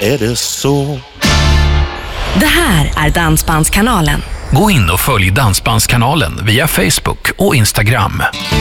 är det så. Det här är Dansbandskanalen. Gå in och följ Dansbandskanalen via Facebook och Instagram.